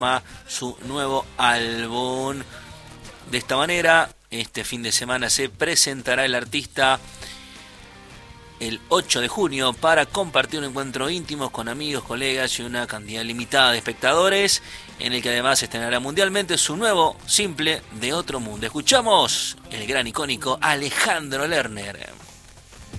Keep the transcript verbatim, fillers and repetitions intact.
su nuevo álbum. De esta manera, este fin de semana se presentará el artista el ocho de junio para compartir un encuentro íntimo con amigos, colegas y una cantidad limitada de espectadores, en el que además estrenará mundialmente su nuevo simple De Otro Mundo. Escuchamos el gran icónico Alejandro Lerner.